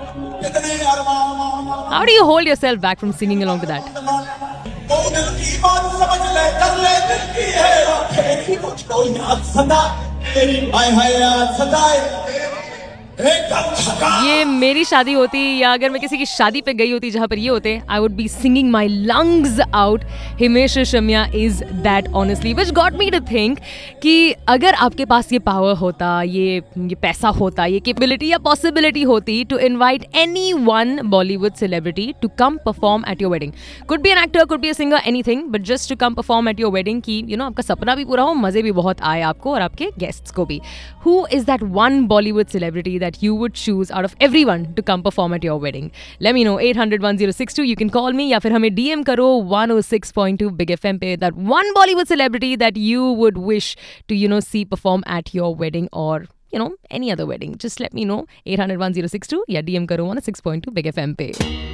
How do you hold yourself back from singing along to that? ये मेरी शादी होती या अगर मैं किसी की शादी पे गई होती जहाँ पर ये होते, I would be singing my lungs out. Himesh Reshammiya is that honestly, which got me to think कि अगर आपके पास ये पावर होता, ये पैसा होता, ये कैपेबिलिटी या पॉसिबिलिटी होती to invite any one Bollywood celebrity to come perform at your wedding, could be an actor, could be a singer, anything, but just to come perform at your wedding, कि you know आपका सपना भी पूरा हो, मजे भी बहुत आए आपको और आपके गेस्ट्स को भी. Who is that one Bollywood celebrity that you would choose out of everyone to come perform at your wedding? Let me know. 800-1062. You can call me या फिर हमें DM करो 106.2 Big FM पे. That one Bollywood celebrity that you would wish to, you know, see perform at your wedding or, you know, any other wedding. Just let me know. 800-1062 या DM करो 106.2 Big FM पे.